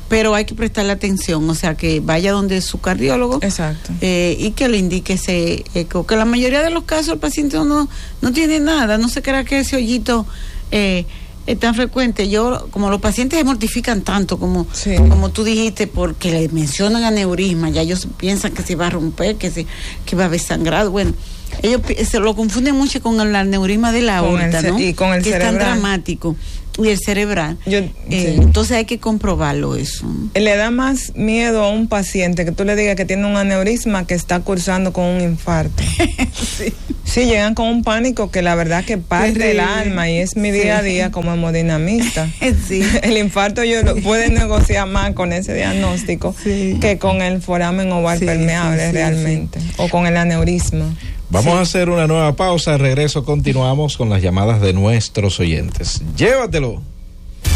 pero hay que prestarle atención, o sea, que vaya donde su cardiólogo. Exacto. Eh, y que le indique ese eco, que la mayoría de los casos el paciente no, no tiene nada, no se crea que ese hoyito eh, es tan frecuente. Yo, como los pacientes se mortifican tanto, como, sí. como tú dijiste, porque le mencionan aneurisma, ya ellos piensan que se va a romper, que, se, que va a haber sangrado, bueno. Ellos se lo confunden mucho con el aneurisma de la aorta, ¿no? Y con el que cerebral. Es tan dramático. Y el cerebral. Yo, eh, sí. Entonces hay que comprobarlo eso. Le da más miedo a un paciente que tú le digas que tiene un aneurisma que está cursando con un infarto. sí. sí, llegan con un pánico que la verdad que parte el alma y es mi día a día como hemodinamista. sí. El infarto yo lo puedo negociar más con ese diagnóstico sí. que con el foramen oval sí, permeable sí, sí, realmente sí. o con el aneurisma. Vamos sí. a hacer una nueva pausa. De regreso continuamos con las llamadas de nuestros oyentes. Llévatelo.